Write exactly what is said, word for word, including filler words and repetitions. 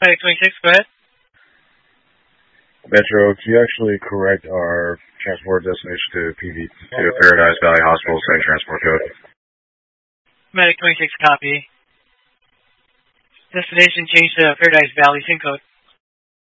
Medic twenty-six, go ahead. Metro, can you actually correct our transport destination to P V to Paradise Valley Hospital, same transport code? Medic twenty-six, copy. Destination changed to Paradise Valley, same code.